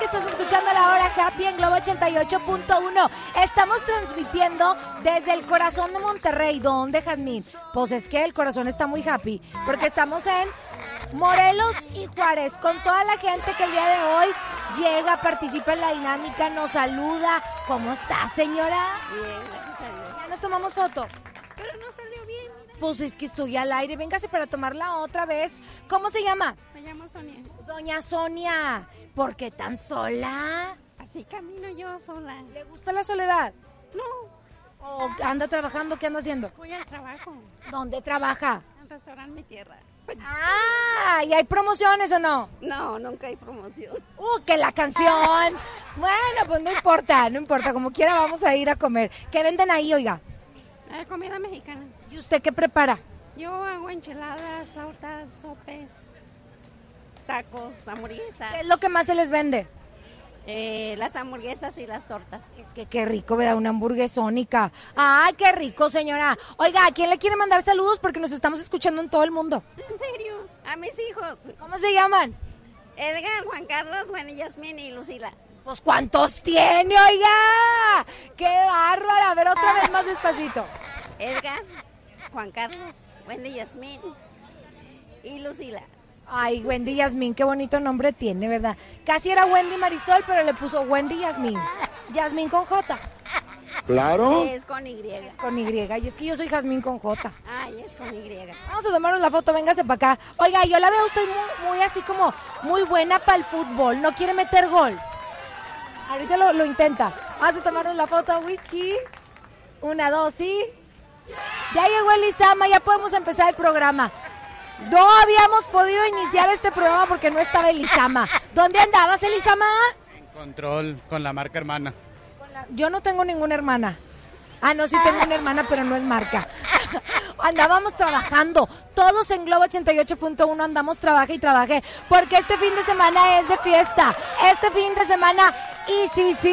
estás escuchando La Hora Happy en Globo 88.1. Estamos transmitiendo desde el corazón de Monterrey. ¿Dónde, Jazmín? Pues es que el corazón está muy happy, porque estamos en Morelos y Juárez, con toda la gente que el día de hoy llega, participa en la dinámica, nos saluda. ¿Cómo está, señora? Bien, gracias a Dios. Ya nos tomamos foto. Pero no salió bien. Pues es que estoy al aire, véngase para tomarla otra vez. ¿Cómo se llama? Me llamo Sonia. Doña Sonia. ¿Por qué tan sola? Así camino yo sola. ¿Le gusta la soledad? No, ¿O anda trabajando? ¿Qué anda haciendo? voy al trabajo. ¿Dónde trabaja? En restaurante Mi Tierra. Ah, ¿y hay promociones o no? No, nunca hay promoción. Que la canción. Bueno, pues no importa, como quiera vamos a ir a comer. ¿Qué venden ahí, oiga? Comida mexicana. ¿Y usted qué prepara? Yo hago enchiladas, flautas, sopes, tacos, hamburguesas. ¿Qué es lo que más se les vende? Las hamburguesas y las tortas. Es que qué rico, ¿verdad? Una hamburguesónica. ¡Ay, qué rico, señora! Oiga, ¿a quién le quiere mandar saludos? Porque nos estamos escuchando en todo el mundo. ¿En serio? A mis hijos. ¿Cómo se llaman? Edgar, Juan Carlos, Wendy, Yasmín y Lucila. Pues, ¿cuántos tiene, oiga? ¡Qué bárbara! A ver, otra vez más despacito. Edgar, Juan Carlos, Wendy, Yasmín y Lucila. Ay, Wendy Yasmín, qué bonito nombre tiene, ¿verdad? Casi era Wendy Marisol, pero le puso Wendy Yasmín. Yasmín con J. Claro. Es con Y. Con Y, y es que yo soy Jazmín con J. Ay, es con Y. Vamos a tomarnos la foto, véngase para acá. Oiga, yo la veo, estoy muy así como muy buena para el fútbol. ¿No quiere meter gol? Ahorita lo intenta. Vamos a tomarnos la foto, whisky. 1, 2, sí. Ya llegó Elisama, ya podemos empezar el programa. No habíamos podido iniciar este programa porque no estaba Elisama. ¿Dónde andabas, Elisama? En control con la marca hermana. Yo no tengo ninguna hermana. Ah, no, sí tengo una hermana, pero no es marca. Andábamos trabajando. Todos en Globo 88.1 andamos trabaje y trabaje. Porque este fin de semana es de fiesta. Este fin de semana, y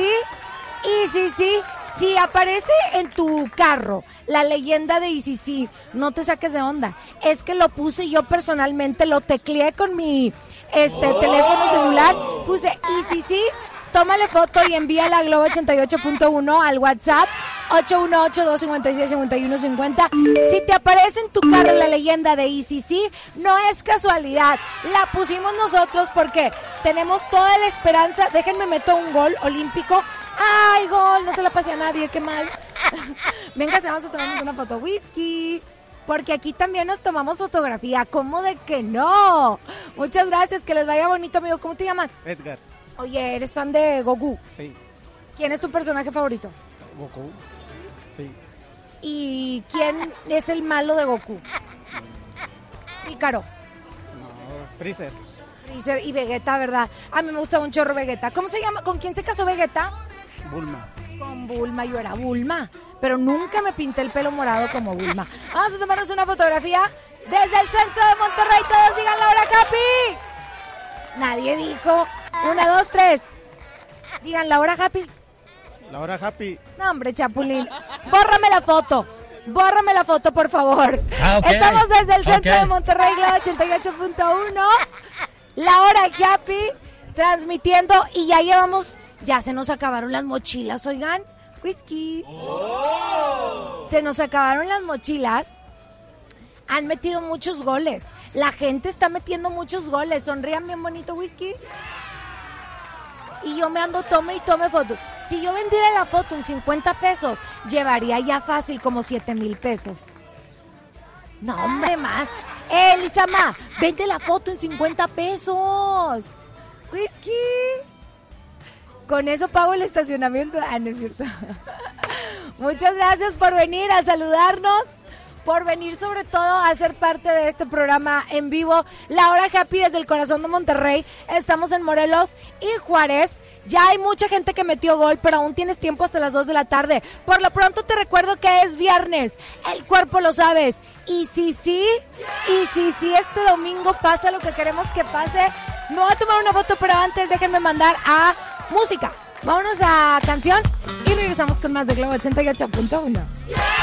sí, si aparece en tu carro la leyenda de ICC, no te saques de onda. Es que lo puse yo personalmente, lo tecleé con mi teléfono celular. Puse ICC, tómale foto y envíala a Globo 88.1 al WhatsApp 818-256-5150. Si te aparece en tu carro la leyenda de ICC, no es casualidad. La pusimos nosotros porque tenemos toda la esperanza. Déjenme meto un gol olímpico. ¡Ay, gol! No se la pase a nadie, qué mal. Venga, vamos a tomarnos una foto. Whisky. Porque aquí también nos tomamos fotografía. ¿Cómo de que no? Muchas gracias, que les vaya bonito, amigo. ¿Cómo te llamas? Edgar. Oye, ¿eres fan de Goku? Sí. ¿Quién es tu personaje favorito? Goku. Sí. ¿Y quién es el malo de Goku? Pícaro. No, Freezer. Freezer y Vegeta, ¿verdad? A mí me gusta un chorro Vegeta. ¿Cómo se llama? ¿Con quién se casó Vegeta? Bulma. Con Bulma, yo era Bulma. Pero nunca me pinté el pelo morado como Bulma. Vamos a tomarnos una fotografía desde el centro de Monterrey. Todos digan La Hora Happy. Nadie dijo. 1, 2, 3. Digan La Hora Happy. La Hora Happy. No, hombre, Chapulín. Bórrame la foto, por favor. Okay. Estamos desde el centro de Monterrey, Globo 88.1. La Hora Happy, transmitiendo, y ya se nos acabaron las mochilas, oigan. Whisky. Se nos acabaron las mochilas. Han metido muchos goles. La gente está metiendo muchos goles. Sonrían bien bonito, Whisky. Y yo me ando tome y tome fotos. Si yo vendiera la foto en 50 pesos, llevaría ya fácil como 7,000 pesos. No, hombre, más. Elisama, vende la foto en 50 pesos. Whisky. Con eso pago el estacionamiento. Ah, no es cierto. Muchas gracias por venir a saludarnos, por venir sobre todo a ser parte de este programa en vivo. La Hora Happy desde el corazón de Monterrey. Estamos en Morelos y Juárez. Ya hay mucha gente que metió gol, pero aún tienes tiempo hasta las 2 de la tarde. Por lo pronto te recuerdo que es viernes. El cuerpo lo sabes. Y sí, este domingo pasa lo que queremos que pase. Me voy a tomar una foto, pero antes déjenme mandar a música. Vámonos a canción y regresamos con más de Globo 88.1.